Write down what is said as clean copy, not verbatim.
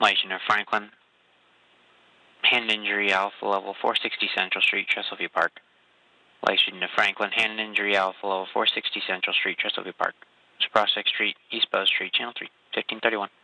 Light Unit Franklin. Hand injury Alpha Level 460 Central Street, Chesterfield Park. Light Unit Franklin. Hand injury Alpha Level 460 Central Street, Chesterfield Park. Prospect Street, East Bow Street, Channel 3, 1531.